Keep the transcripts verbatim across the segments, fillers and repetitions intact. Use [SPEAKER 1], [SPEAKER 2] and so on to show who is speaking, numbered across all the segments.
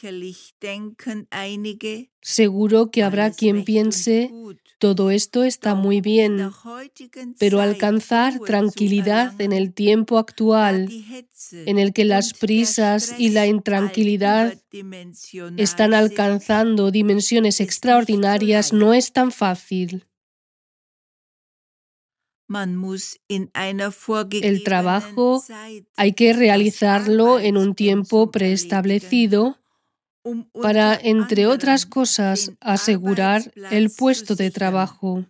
[SPEAKER 1] Seguro que habrá quien piense, todo esto está muy bien, pero alcanzar tranquilidad en el tiempo actual, en el que las prisas y la intranquilidad están alcanzando dimensiones extraordinarias, no es tan fácil. El trabajo hay que realizarlo en un tiempo preestablecido para, entre otras cosas, asegurar el puesto de trabajo.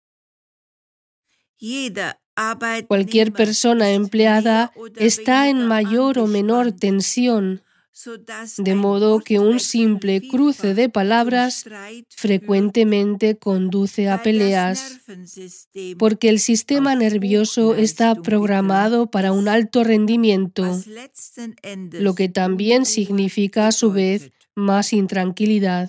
[SPEAKER 1] Cualquier persona empleada está en mayor o menor tensión, de modo que un simple cruce de palabras frecuentemente conduce a peleas, porque el sistema nervioso está programado para un alto rendimiento, lo que también significa a su vez más intranquilidad.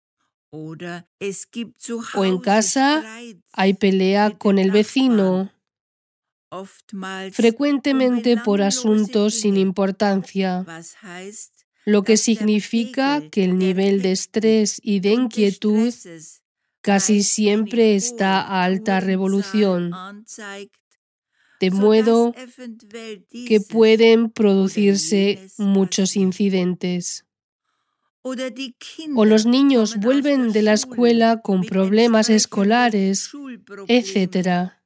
[SPEAKER 1] O en casa hay pelea con el vecino, frecuentemente por asuntos sin importancia, lo que significa que el nivel de estrés y de inquietud casi siempre está a alta revolución, de modo que pueden producirse muchos incidentes. O los niños vuelven de la escuela con problemas escolares, etcétera.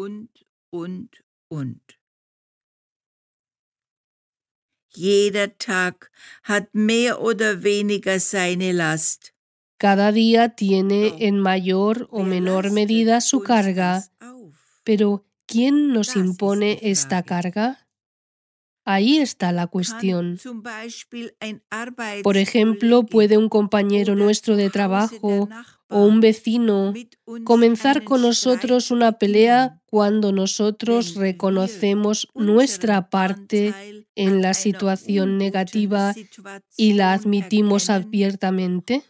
[SPEAKER 1] Cada día tiene en mayor o menor medida su carga, pero ¿quién nos impone esta carga? Ahí está la cuestión. Por ejemplo, ¿puede un compañero nuestro de trabajo o un vecino comenzar con nosotros una pelea cuando nosotros reconocemos nuestra parte en la situación negativa y la admitimos abiertamente?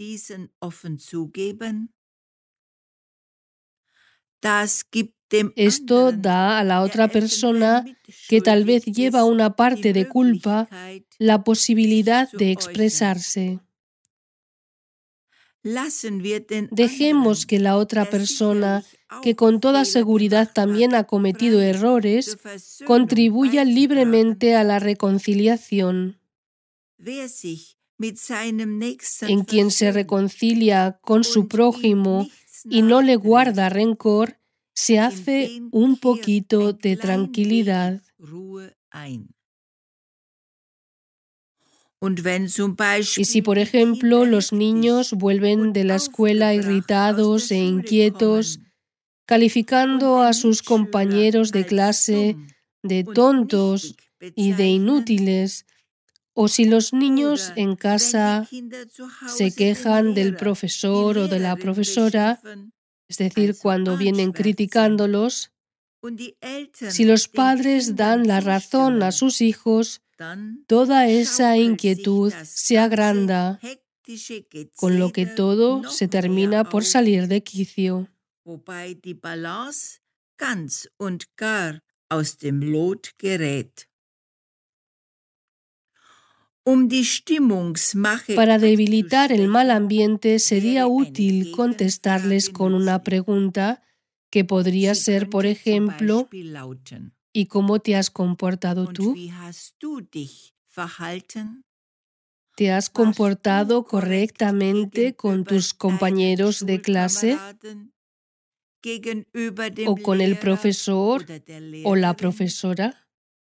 [SPEAKER 1] Esto da a la otra persona, que tal vez lleva una parte de culpa, la posibilidad de expresarse. Dejemos que la otra persona, que con toda seguridad también ha cometido errores, contribuya libremente a la reconciliación. En quien se reconcilia con su prójimo y no le guarda rencor, se hace un poquito de tranquilidad. Y si, por ejemplo, los niños vuelven de la escuela irritados e inquietos, calificando a sus compañeros de clase de tontos y de inútiles, o si los niños en casa se quejan del profesor o de la profesora, es decir, cuando vienen criticándolos, si los padres dan la razón a sus hijos, toda esa inquietud se agranda, con lo que todo se termina por salir de quicio. Para debilitar el mal ambiente sería útil contestarles con una pregunta que podría ser, por ejemplo, ¿y cómo te has comportado tú? ¿Te has comportado correctamente con tus compañeros de clase? ¿O con el profesor o la profesora?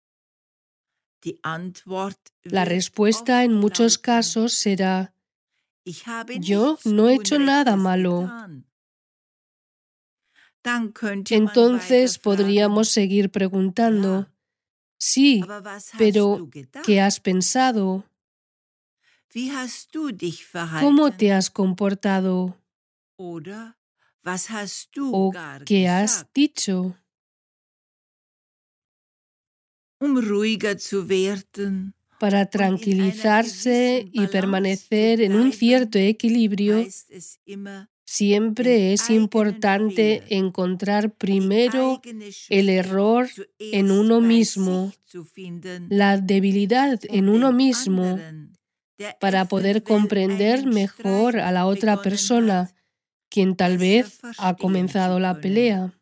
[SPEAKER 1] La respuesta en muchos casos será: yo no he hecho nada malo. Entonces podríamos seguir preguntando: sí, pero ¿qué has pensado? ¿Cómo te has comportado? ¿O qué has dicho? Para tranquilizarse y permanecer en un cierto equilibrio, siempre es importante encontrar primero el error en uno mismo, la debilidad en uno mismo, para poder comprender mejor a la otra persona, quien tal vez ha comenzado la pelea.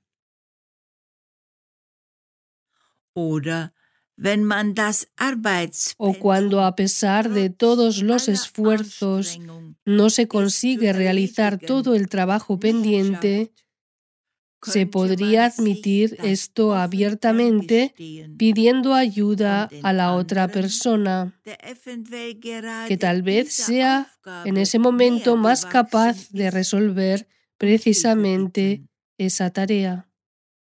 [SPEAKER 1] O cuando, a pesar de todos los esfuerzos, no se consigue realizar todo el trabajo pendiente, se podría admitir esto abiertamente pidiendo ayuda a la otra persona, que tal vez sea en ese momento más capaz de resolver precisamente esa tarea.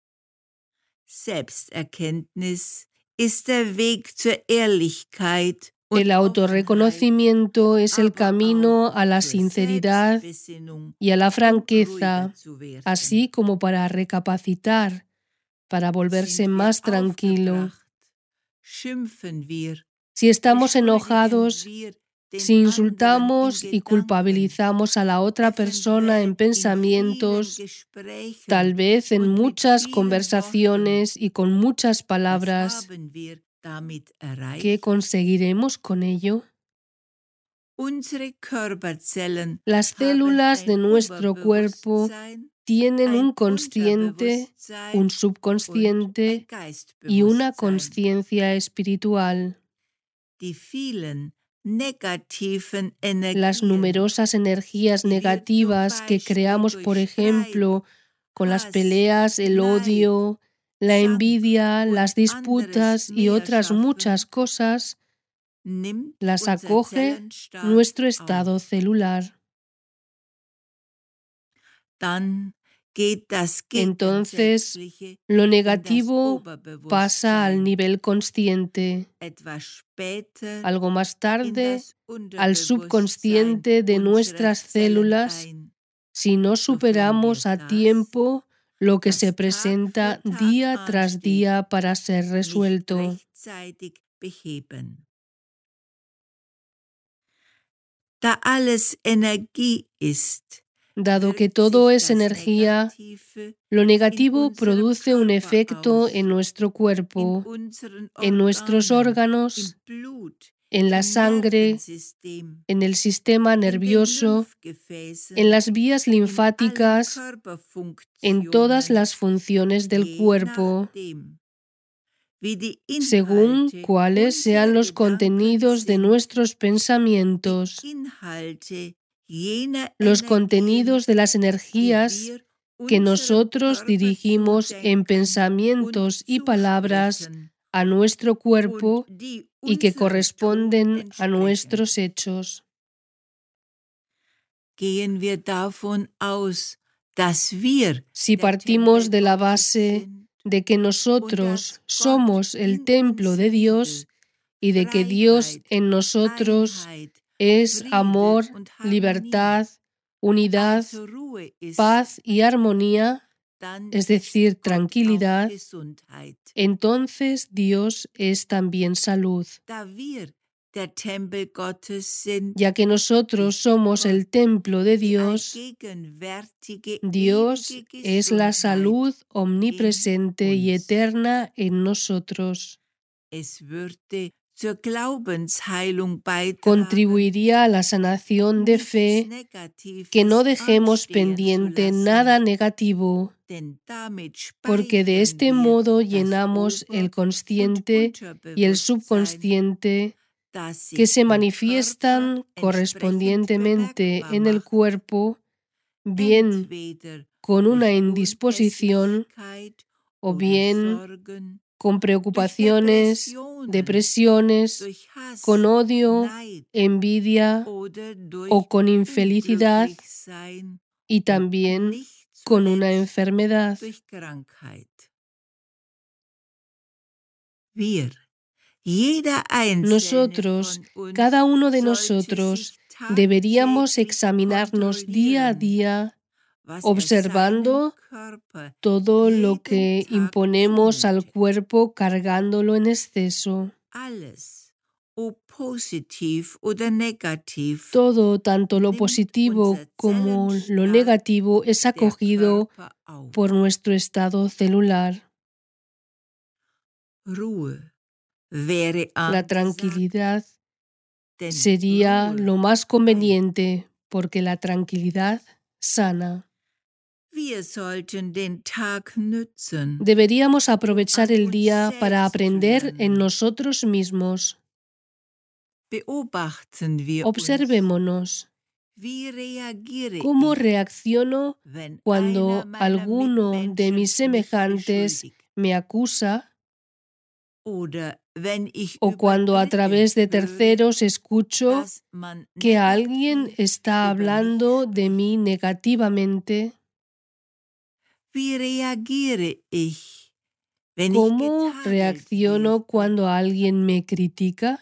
[SPEAKER 1] El autorreconocimiento es el camino a la sinceridad y a la franqueza, así como para recapacitar, para volverse más tranquilo. Si estamos enojados, si insultamos y culpabilizamos a la otra persona en pensamientos, tal vez en muchas conversaciones y con muchas palabras, ¿qué conseguiremos con ello? Las células de nuestro cuerpo tienen un consciente, un subconsciente y una consciencia espiritual. Las numerosas energías negativas que creamos, por ejemplo, con las peleas, el odio, la envidia, las disputas y otras muchas cosas, las acoge nuestro estado celular. Entonces, lo negativo pasa al nivel consciente, algo más tarde al subconsciente de nuestras células, si no superamos a tiempo lo que se presenta día tras día para ser resuelto. Dado que todo es energía, lo negativo produce un efecto en nuestro cuerpo, en nuestros órganos, en la sangre, en el sistema nervioso, en las vías linfáticas, en todas las funciones del cuerpo, según cuáles sean los contenidos de nuestros pensamientos. Los contenidos de las energías que nosotros dirigimos en pensamientos y palabras a nuestro cuerpo y que corresponden a nuestros hechos. Si partimos de la base de que nosotros somos el templo de Dios y de que Dios en nosotros es amor, libertad, unidad, paz y armonía, es decir, tranquilidad, entonces Dios es también salud. Ya que nosotros somos el templo de Dios, Dios es la salud omnipresente y eterna en nosotros. Contribuiría a la sanación de fe que no dejemos pendiente nada negativo, porque de este modo llenamos el consciente y el subconsciente que se manifiestan correspondientemente en el cuerpo, bien con una indisposición o bien con preocupaciones, depresiones, con odio, envidia o con infelicidad y también con una enfermedad. Nosotros, cada uno de nosotros, deberíamos examinarnos día a día, observando todo lo que imponemos al cuerpo cargándolo en exceso. Todo, tanto lo positivo como lo negativo, es acogido por nuestro estado celular. La tranquilidad sería lo más conveniente, porque la tranquilidad sana. Deberíamos aprovechar el día para aprender en nosotros mismos. Observémonos. ¿Cómo reacciono cuando alguno de mis semejantes me acusa o cuando a través de terceros escucho que alguien está hablando de mí negativamente? ¿Cómo reacciono cuando alguien me critica?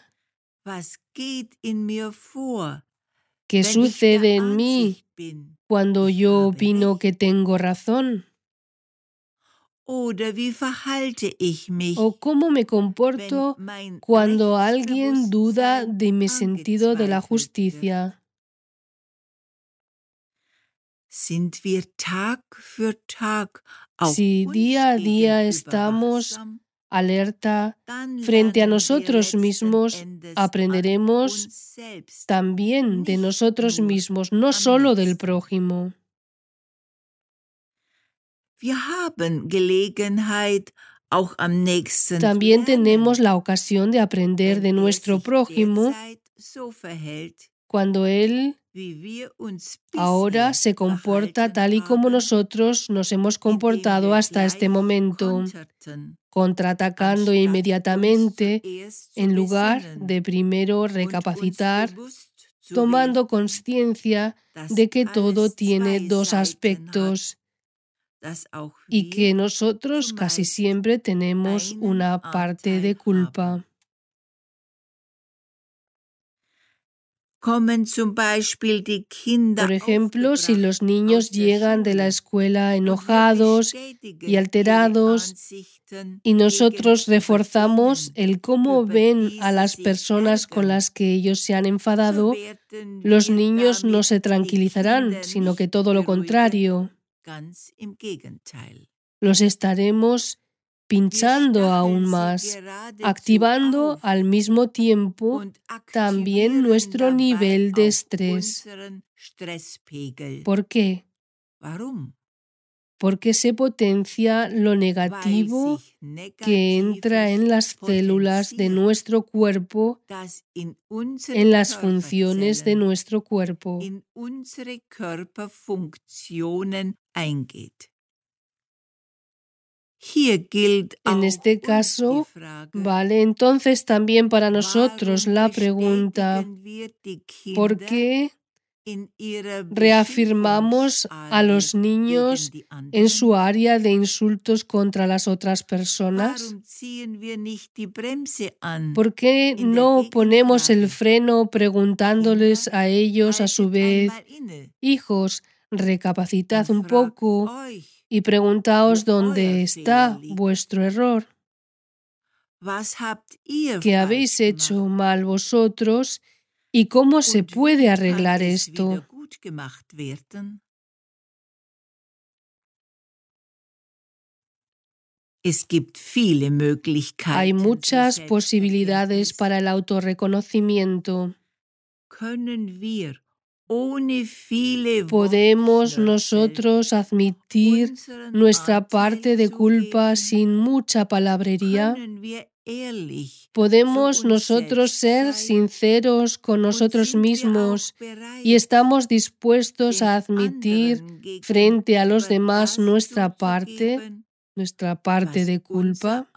[SPEAKER 1] ¿Qué sucede en mí cuando yo opino que tengo razón? ¿O cómo me comporto cuando alguien duda de mi sentido de la justicia? Si día a día estamos alerta frente a nosotros mismos, aprenderemos también de nosotros mismos, no solo del prójimo. También tenemos la ocasión de aprender de nuestro prójimo cuando él ahora se comporta tal y como nosotros nos hemos comportado hasta este momento, contraatacando inmediatamente en lugar de primero recapacitar, tomando conciencia de que todo tiene dos aspectos y que nosotros casi siempre tenemos una parte de culpa. Por ejemplo, si los niños llegan de la escuela enojados y alterados y nosotros reforzamos el cómo ven a las personas con las que ellos se han enfadado, los niños no se tranquilizarán, sino que todo lo contrario. Los estaremos pinchando aún más, activando al mismo tiempo también nuestro nivel de estrés. ¿Por qué? Porque se potencia lo negativo que entra en las células de nuestro cuerpo, en las funciones de nuestro cuerpo. En este caso, vale entonces también para nosotros la pregunta: ¿por qué reafirmamos a los niños en su área de insultos contra las otras personas? ¿Por qué no ponemos el freno preguntándoles a ellos a su vez: hijos, recapacitad un poco y preguntaos dónde está vuestro error? ¿Qué habéis hecho mal vosotros y cómo se puede arreglar esto? Hay muchas posibilidades para el autorreconocimiento. ¿Podemos nosotros admitir nuestra parte de culpa sin mucha palabrería? ¿Podemos nosotros ser sinceros con nosotros mismos y estamos dispuestos a admitir frente a los demás nuestra parte, nuestra parte de culpa?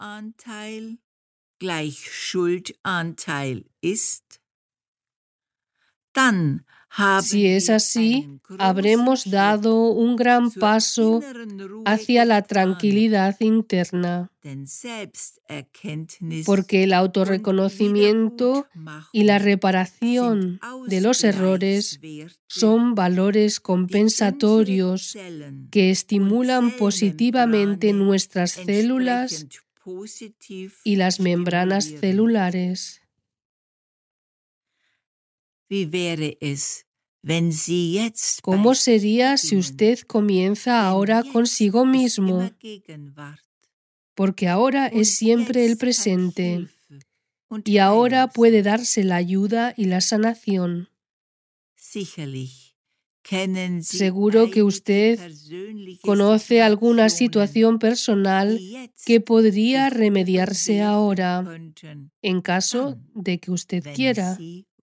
[SPEAKER 1] Si es así, habremos dado un gran paso hacia la tranquilidad interna, porque el autorreconocimiento y la reparación de los errores son valores compensatorios que estimulan positivamente nuestras células y las membranas celulares. ¿Cómo sería si usted comienza ahora consigo mismo? Porque ahora es siempre el presente. y ahora puede darse la ayuda y la sanación. Seguro que usted conoce alguna situación personal que podría remediarse ahora, en caso de que usted quiera.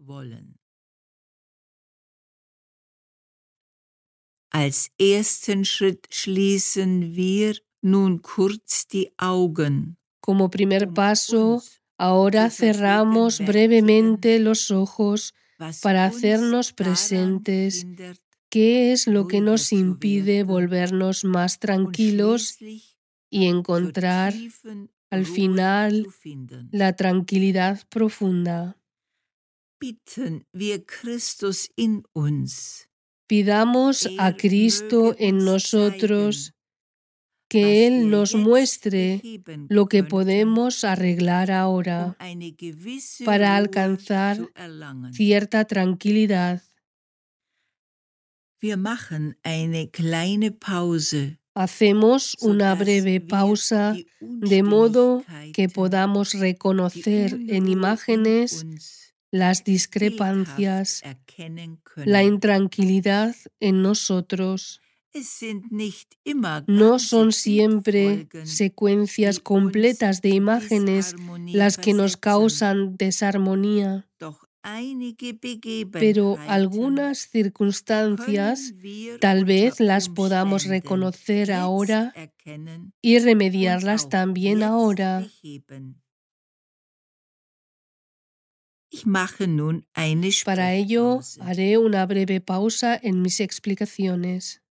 [SPEAKER 2] Als ersten Schritt schließen wir nun kurz die Augen.
[SPEAKER 1] Como primer paso, ahora cerramos brevemente los ojos para hacernos presentes qué es lo que nos impide volvernos más tranquilos y encontrar, al final, la tranquilidad profunda.
[SPEAKER 2] Bitten wir Christus in uns.
[SPEAKER 1] Pidamos a Cristo en nosotros que Él nos muestre lo que podemos arreglar ahora para alcanzar cierta tranquilidad. Hacemos una breve pausa de modo que podamos reconocer en imágenes las discrepancias, la intranquilidad en nosotros. No son siempre secuencias completas de imágenes las que nos causan desarmonía, pero algunas circunstancias tal vez las podamos reconocer ahora y remediarlas también ahora. Para ello, haré una breve pausa en mis explicaciones.